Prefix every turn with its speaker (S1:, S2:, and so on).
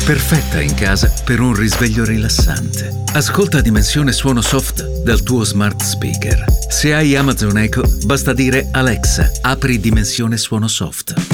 S1: perfetta in casa per un risveglio rilassante. Ascolta Dimensione Suono Soft dal tuo smart speaker. Se hai Amazon Echo, basta dire Alexa, apri Dimensione Suono Soft.